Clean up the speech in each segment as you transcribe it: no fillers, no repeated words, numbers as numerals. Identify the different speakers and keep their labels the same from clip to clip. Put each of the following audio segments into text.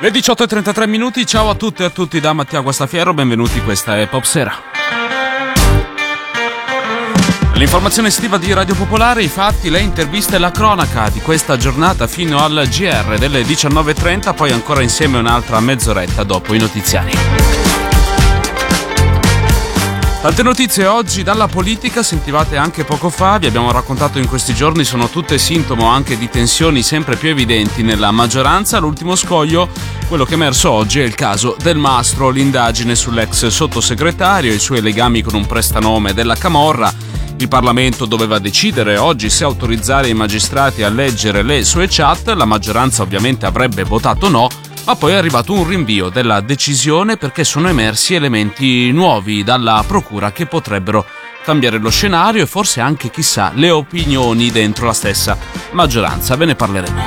Speaker 1: Le 18:33, ciao a tutte e a tutti da Mattia Guastafiero, benvenuti, questa è Popsera. L'informazione estiva di Radio Popolare, i fatti, le interviste e la cronaca di questa giornata fino al GR delle 19:30, poi ancora insieme un'altra mezz'oretta dopo i notiziari. Tante notizie oggi dalla politica, sentivate anche poco fa, vi abbiamo raccontato in questi giorni, sono tutte sintomo anche di tensioni sempre più evidenti nella maggioranza. L'ultimo scoglio, quello che è emerso oggi, è il caso Del Mastro, l'indagine sull'ex sottosegretario e i suoi legami con un prestanome della camorra. Il Parlamento doveva decidere oggi se autorizzare i magistrati a leggere le sue chat, la maggioranza ovviamente avrebbe votato no, ma poi è arrivato un rinvio della decisione perché sono emersi elementi nuovi dalla procura che potrebbero cambiare lo scenario e forse anche, chissà, le opinioni dentro la stessa maggioranza. Ve ne parleremo.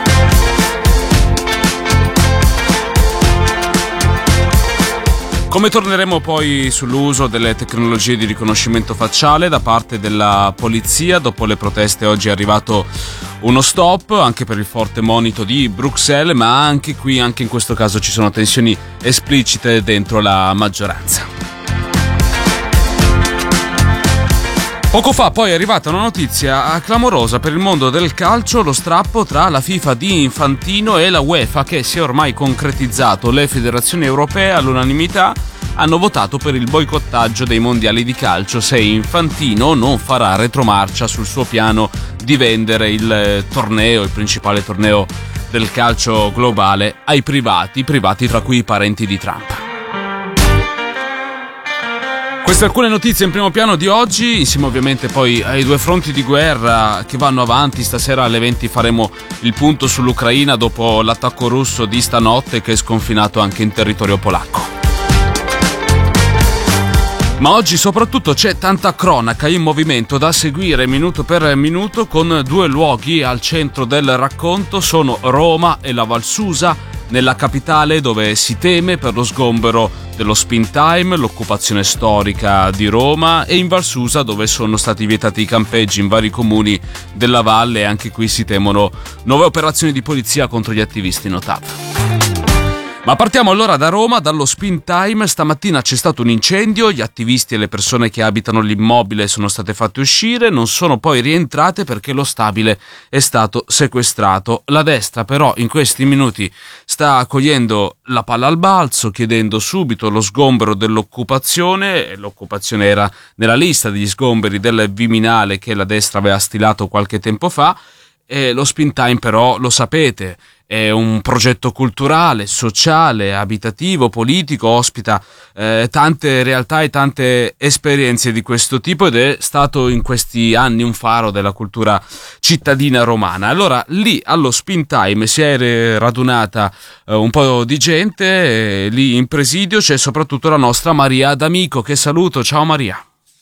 Speaker 1: Come torneremo poi sull'uso delle tecnologie di riconoscimento facciale da parte della polizia, dopo le proteste oggi è arrivato uno stop anche per il forte monito di Bruxelles, ma anche qui, anche in questo caso ci sono tensioni esplicite dentro la maggioranza. Poco fa poi è arrivata una notizia clamorosa per il mondo del calcio, lo strappo tra la FIFA di Infantino e la UEFA che si è ormai concretizzato. Le federazioni europee all'unanimità hanno votato per il boicottaggio dei mondiali di calcio se Infantino non farà retromarcia sul suo piano di vendere il torneo, il principale torneo del calcio globale, ai privati tra cui i parenti di Trump. Queste alcune notizie in primo piano di oggi, insieme ovviamente poi ai due fronti di guerra che vanno avanti. Stasera alle 20 faremo il punto sull'Ucraina dopo l'attacco russo di stanotte che è sconfinato anche in territorio polacco. Ma oggi soprattutto c'è tanta cronaca in movimento da seguire minuto per minuto, con due luoghi al centro del racconto, sono Roma e la Val Susa, nella capitale dove si teme per lo sgombero dello Spin Time, l'occupazione storica di Roma, e in Val Susa dove sono stati vietati i campeggi in vari comuni della valle, e anche qui si temono nuove operazioni di polizia contro gli attivisti no TAV. Ma partiamo allora da Roma, dallo Spin Time. Stamattina c'è stato un incendio, gli attivisti e le persone che abitano l'immobile sono state fatte uscire, non sono poi rientrate perché lo stabile è stato sequestrato. La destra però in questi minuti sta cogliendo la palla al balzo, chiedendo subito lo sgombero dell'occupazione. L'occupazione era nella lista degli sgomberi del Viminale che la destra aveva stilato qualche tempo fa. E lo Spin Time però, lo sapete, è un progetto culturale, sociale, abitativo, politico, ospita tante realtà e tante esperienze di questo tipo ed è stato in questi anni un faro della cultura cittadina romana. Allora lì allo Spin Time si è radunata un po' di gente, lì in presidio c'è soprattutto la nostra Maria D'Amico, che saluto. Ciao Maria.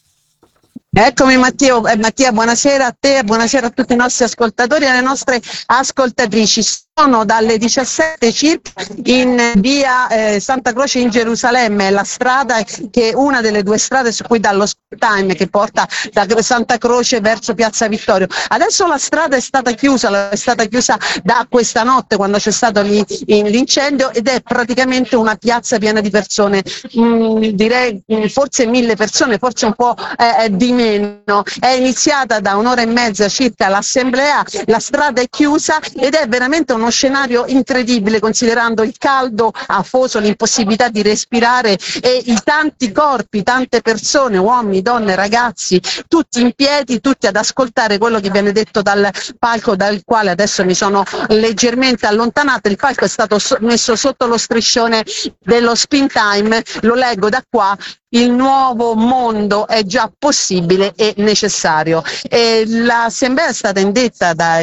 Speaker 2: Eccomi Mattia, buonasera a te, buonasera a tutti i nostri ascoltatori e alle nostre ascoltatrici. Sono dalle 17 circa in via Santa Croce in Gerusalemme, la strada che è una delle due strade su cui dà lo Spin Time, che porta da Santa Croce verso Piazza Vittorio. Adesso la strada è stata chiusa da questa notte quando c'è stato l'incendio, ed è praticamente una piazza piena di persone, direi forse 1000 persone, forse un po' di meno. È iniziata da un'ora e mezza circa l'assemblea, la strada è chiusa ed è veramente uno scenario incredibile, considerando il caldo afoso, l'impossibilità di respirare e i tanti corpi, tante persone, uomini, donne, ragazzi, tutti in piedi, tutti ad ascoltare quello che viene detto dal palco, dal quale adesso mi sono leggermente allontanata. Il palco è stato messo sotto lo striscione dello Spin Time, lo leggo da qua: il nuovo mondo è già possibile e necessario. L'assemblea è stata indetta da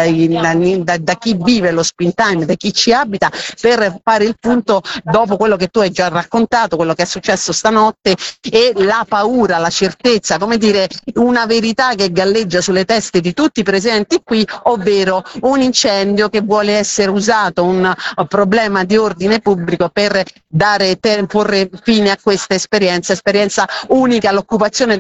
Speaker 2: chi vive lo Spin Time, da chi ci abita, per fare il punto dopo quello che tu hai già raccontato, quello che è successo stanotte, e la paura, la certezza, come dire, una verità che galleggia sulle teste di tutti i presenti qui, ovvero un incendio che vuole essere usato, un problema di ordine pubblico per porre fine a questa esperienza unica, l'occupazione